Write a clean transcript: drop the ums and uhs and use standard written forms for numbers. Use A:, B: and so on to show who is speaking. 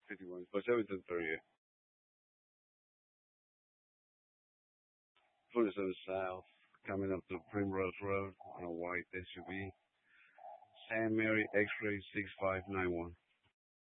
A: 51, for 1738. 47 South, coming up to Primrose Road on a white SUV. San Mary X-Ray 6591.